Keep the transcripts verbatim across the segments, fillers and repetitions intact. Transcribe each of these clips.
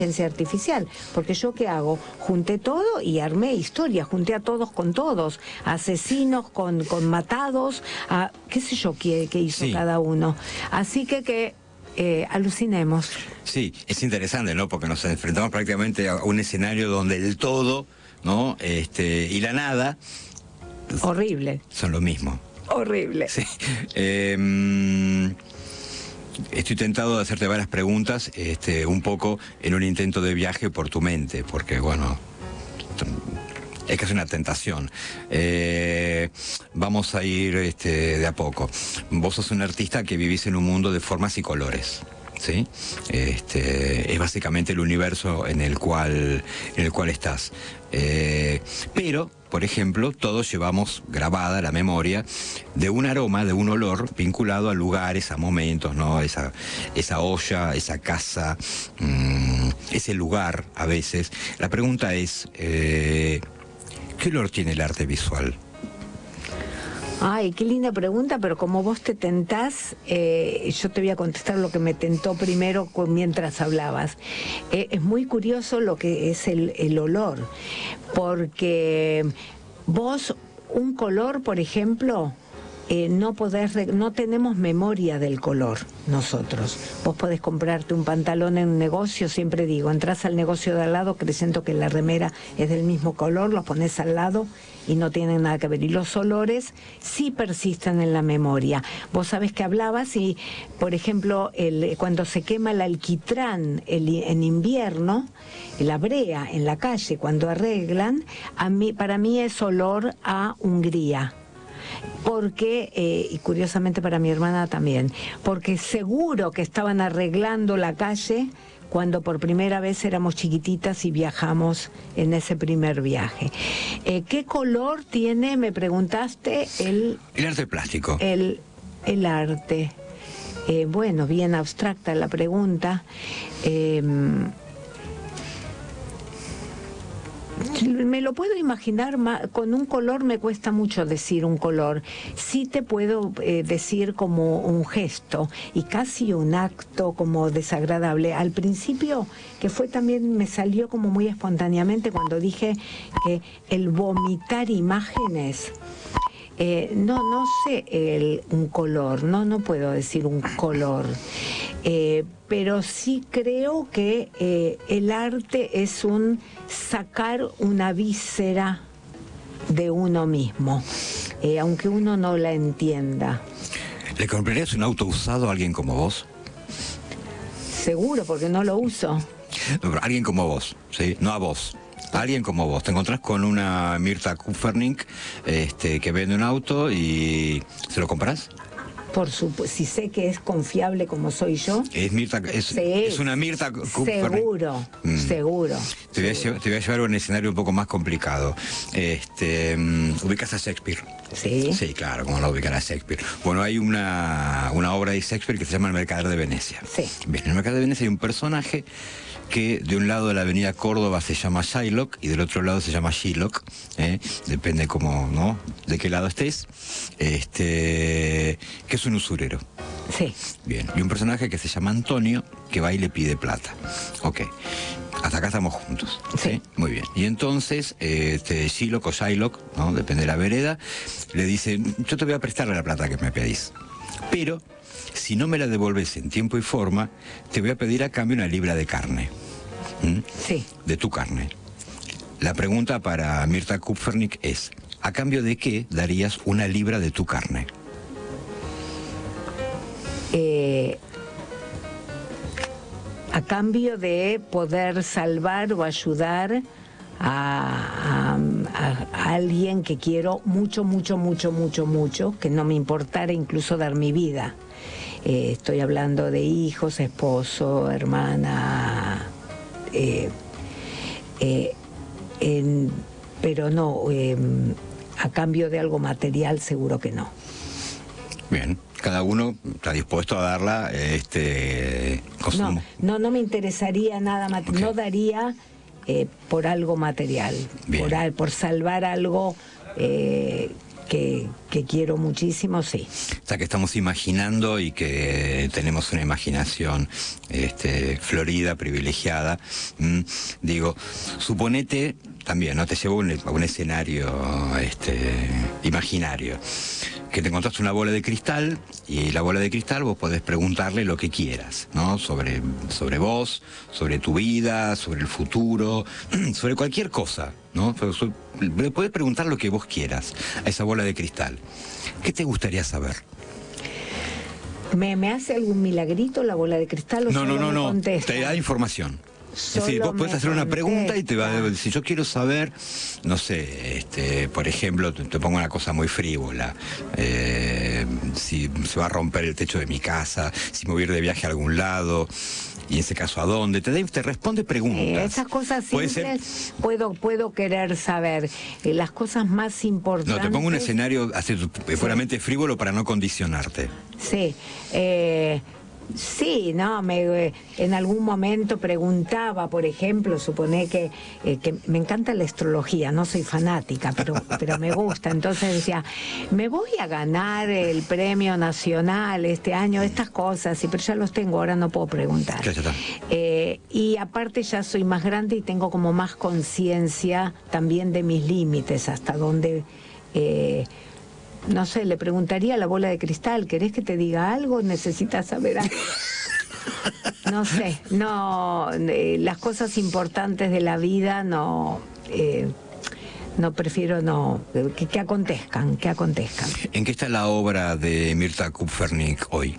artificial, porque yo qué hago, junté todo y armé historia, junté a todos con todos, asesinos con, con matados, a, qué sé yo qué, qué hizo sí. cada uno, así que que eh, alucinemos. Sí, es interesante, ¿no? Porque nos enfrentamos prácticamente a un escenario donde el todo, ¿no? Este, y la nada horrible, son lo mismo. Horrible. Sí. Eh, Estoy tentado de hacerte varias preguntas, este, un poco en un intento de viaje por tu mente, porque bueno, es que es una tentación. Eh, vamos a ir este, de a poco. Vos sos un artista que vivís en un mundo de formas y colores, ¿sí? Este, es básicamente el universo en el cual, en el cual estás. Eh, pero, por ejemplo, todos llevamos grabada la memoria de un aroma, de un olor vinculado a lugares, a momentos, ¿no? Esa, esa olla, esa casa, mmm, ese lugar a veces. La pregunta es, eh, ¿qué olor tiene el arte visual? Ay, qué linda pregunta, pero como vos te tentás, eh, yo te voy a contestar lo que me tentó primero mientras hablabas. Eh, es muy curioso lo que es el, el olor, porque vos, un color, por ejemplo, eh, no podés, no tenemos memoria del color nosotros. Vos podés comprarte un pantalón en un negocio, siempre digo, entras al negocio de al lado creyendo que la remera es del mismo color, los pones al lado y no tienen nada que ver. Y los olores sí persisten en la memoria. Vos sabés que hablabas y, por ejemplo, el, cuando se quema el alquitrán el, en invierno, la brea en la calle, cuando arreglan, a mí, para mí es olor a Hungría. Porque, eh, y curiosamente para mi hermana también, porque seguro que estaban arreglando la calle cuando por primera vez éramos chiquititas y viajamos en ese primer viaje. Eh, ¿Qué color tiene, me preguntaste, el... El arte plástico. El, el arte. Eh, bueno, bien abstracta la pregunta. Eh, me lo puedo imaginar, con un color me cuesta mucho decir un color. Sí te puedo eh, decir como un gesto y casi un acto como desagradable. Al principio, que fue también, me salió como muy espontáneamente cuando dije que el vomitar imágenes, eh, no, no sé el, un color, no, no puedo decir un color. Eh, pero sí creo que eh, el arte es un sacar una víscera de uno mismo, eh, aunque uno no la entienda. ¿Le comprarías un auto usado a alguien como vos? Seguro, porque no lo uso. No, pero alguien como vos, ¿sí? No a vos. Alguien como vos. Te encontrás con una Mirta Kupfernik este, que vende un auto y ¿se lo comprás? Por supuesto, si sé que es confiable como soy yo. Es Mirta, es, sí, es una Mirta Kupfernik. Seguro, mm. seguro. Te voy, a llevar, te voy a llevar a un escenario un poco más complicado. Este, um, ¿ubicas a Shakespeare? Sí. Sí, claro, como no ubicar a Shakespeare. Bueno, hay una, una obra de Shakespeare que se llama El Mercader de Venecia. Sí. Bien, en El Mercader de Venecia hay un personaje que de un lado de la avenida Córdoba se llama Shylock y del otro lado se llama Shylock, ¿eh? Depende cómo, ¿no? De qué lado estés, este, que es un usurero. Sí. Bien, y un personaje que se llama Antonio, que va y le pide plata. Ok, hasta acá estamos juntos. Sí. ¿Sí? Muy bien. Y entonces, este, Shylock o Shylock, ¿no? Depende de la vereda, le dice, yo te voy a prestar la plata que me pedís, pero si no me la devolves en tiempo y forma, te voy a pedir a cambio una libra de carne. ¿Mm? Sí. De tu carne. La pregunta para Mirta Kupfernik es, ¿a cambio de qué darías una libra de tu carne? Eh, a cambio de poder salvar o ayudar a, a, a alguien que quiero mucho, mucho, mucho, mucho, mucho, que no me importara incluso dar mi vida. Eh, estoy hablando de hijos, esposo, hermana, eh, eh, en, pero no, eh, a cambio de algo material seguro que no. Bien, cada uno está dispuesto a darla, este, consumo. No, no, no me interesaría nada material, okay. No daría eh, por algo material, por, por salvar algo eh, que, que quiero muchísimo, sí. O sea, que estamos imaginando y que tenemos una imaginación este, florida, privilegiada. Mm, digo, suponete, también, ¿no? Te llevo a un, a un escenario este, imaginario, que te encontraste una bola de cristal, y la bola de cristal vos podés preguntarle lo que quieras, ¿no? Sobre, sobre vos, sobre tu vida, sobre el futuro, sobre cualquier cosa, ¿no? Le podés preguntar lo que vos quieras a esa bola de cristal. ¿Qué te gustaría saber? ¿Me, me hace algún milagrito la bola de cristal o no, solo no, no, me no, contesta? te da información. Solo es decir, vos podés hacer una contesta. pregunta y te va a decir, yo quiero saber, no sé, este, por ejemplo, te, te pongo una cosa muy frívola, eh, si se va a romper el techo de mi casa, si me voy a ir de viaje a algún lado, y en ese caso a dónde, te, te responde preguntas. Eh, esas cosas simples ser... puedo, puedo querer saber, eh, las cosas más importantes... No, te pongo un escenario así, puramente sí. frívolo para no condicionarte. Sí, eh... Sí, no, me, en algún momento preguntaba, por ejemplo, supone que, eh, que me encanta la astrología, no soy fanática, pero, pero me gusta. Entonces decía, me voy a ganar el premio nacional este año, estas cosas, sí, pero ya los tengo, ahora no puedo preguntar. Ya, ya está. Eh, y aparte ya soy más grande y tengo como más conciencia también de mis límites, hasta dónde... Eh, no sé, le preguntaría a la bola de cristal, ¿querés que te diga algo? ¿Necesitas saber algo? No sé, no, eh, las cosas importantes de la vida no, eh, no prefiero no, que, que acontezcan, que acontezcan. ¿En qué está la obra de Mirta Kupfernik hoy?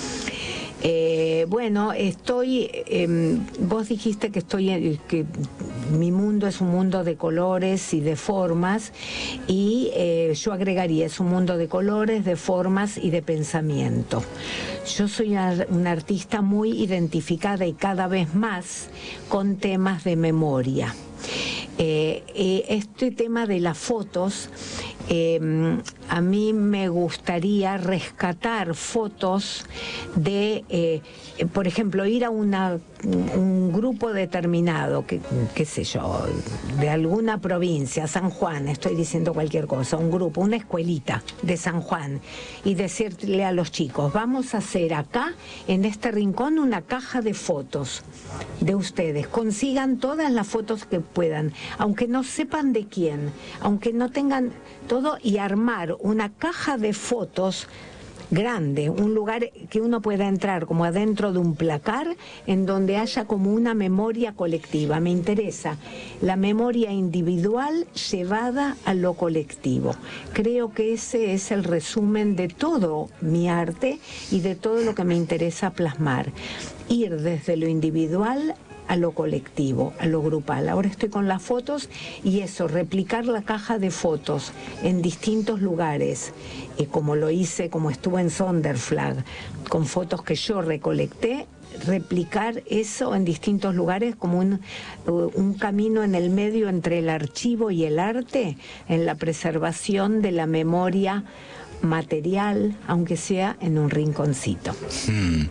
Eh, bueno, estoy, eh, vos dijiste que estoy, que mi mundo es un mundo de colores y de formas, y eh, yo agregaría, es un mundo de colores, de formas y de pensamiento. Yo soy una, una artista muy identificada y cada vez más con temas de memoria. Eh, eh, este tema de las fotos, eh, a mí me gustaría rescatar fotos de, eh, por ejemplo, ir a una, un grupo determinado, que, qué sé yo, de alguna provincia, San Juan, estoy diciendo cualquier cosa, un grupo, una escuelita de San Juan, y decirle a los chicos, vamos a hacer acá, en este rincón, una caja de fotos de ustedes, consigan todas las fotos que puedan, aunque no sepan de quién, aunque no tengan todo, y armar una caja de fotos grande, un lugar que uno pueda entrar como adentro de un placar, en donde haya como una memoria colectiva. Me interesa la memoria individual llevada a lo colectivo. Creo que ese es el resumen de todo mi arte y de todo lo que me interesa plasmar. Ir desde lo individual a lo colectivo, a lo grupal. Ahora estoy con las fotos y eso, replicar la caja de fotos en distintos lugares, eh, como lo hice, como estuve en Sonderflag, con fotos que yo recolecté, replicar eso en distintos lugares como un, un camino en el medio entre el archivo y el arte, en la preservación de la memoria material, aunque sea en un rinconcito. Hmm.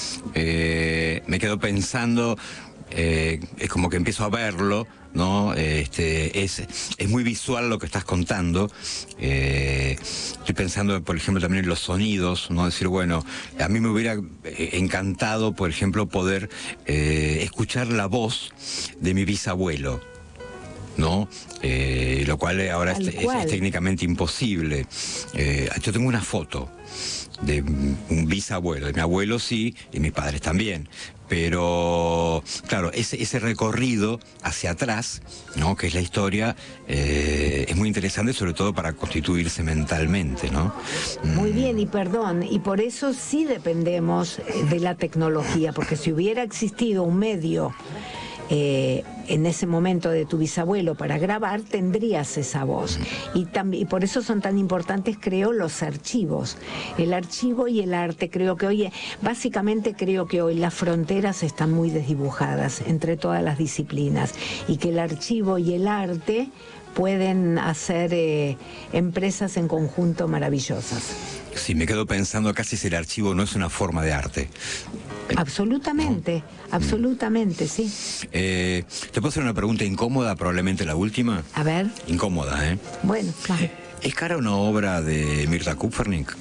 Eh, me quedo pensando... Eh, es como que empiezo a verlo, ¿no? Este, es, es muy visual lo que estás contando. Eh, estoy pensando, por ejemplo, también en los sonidos, ¿no? Decir, bueno, a mí me hubiera encantado, por ejemplo, poder eh, escuchar la voz de mi bisabuelo, ¿no? Eh, lo cual ahora es, es, es técnicamente imposible. Eh, yo tengo una foto de un bisabuelo, de mi abuelo sí, y mis padres también, pero claro, ese, ese recorrido hacia atrás, ¿no? Que es la historia, eh, es muy interesante, sobre todo para constituirse mentalmente, ¿no? Muy bien, y perdón, y por eso sí dependemos de la tecnología, porque si hubiera existido un medio Eh, en ese momento de tu bisabuelo para grabar, tendrías esa voz. Y, y por eso son tan importantes, creo, los archivos. El archivo y el arte, creo que hoy, básicamente creo que hoy las fronteras están muy desdibujadas entre todas las disciplinas, y que el archivo y el arte pueden hacer eh, empresas en conjunto maravillosas. Sí, me quedo pensando casi si el archivo no es una forma de arte. Absolutamente, ¿no? Absolutamente, sí. Eh, ¿Te puedo hacer una pregunta incómoda, probablemente la última? A ver. Incómoda, ¿eh? Bueno, claro. ¿Es cara una obra de Mirta Kupfernik?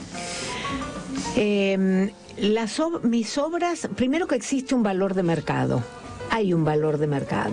Eh, las ob- mis obras, primero que existe un valor de mercado, hay un valor de mercado.